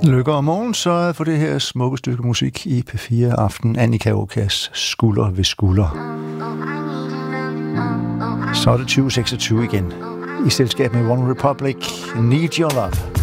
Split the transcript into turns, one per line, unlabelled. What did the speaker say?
Lykke og morgen sørget for det her smukke stykke musik i P4 Aften. Annika Åkas Skulder ved skulder. Så er det 2026 igen. I selskab med One Republic, Need Your Love.